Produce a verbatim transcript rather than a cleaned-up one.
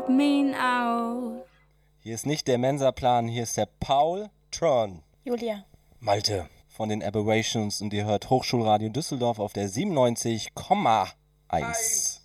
take me now. Hier ist nicht der Mensa-Plan, hier ist der Paul Tron. Julia. Malte von den Aberrations und ihr hört Hochschulradio Düsseldorf auf der siebenundneunzig Komma eins.